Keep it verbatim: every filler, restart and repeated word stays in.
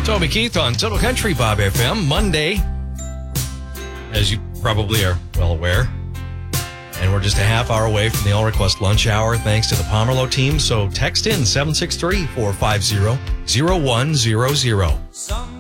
Toby Keith on Total Country Bob F M. Monday, as you probably are well aware. And we're just a half hour away from the All Request Lunch Hour, thanks to the Pomerleau team. So text in seven six three, four five zero, zero one zero zero.